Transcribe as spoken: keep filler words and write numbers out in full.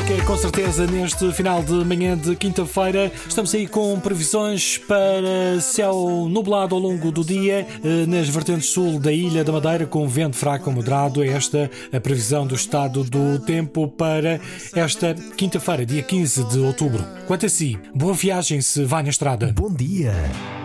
música, com certeza, neste final de manhã de quinta-feira. Estamos aí com previsões para céu nublado ao longo do dia, nas vertentes sul da Ilha da Madeira, com vento fraco ou moderado. É esta a previsão do estado do tempo para esta quinta-feira, dia quinze de outubro. Quanto a si, boa viagem se vai na estrada. Bom dia!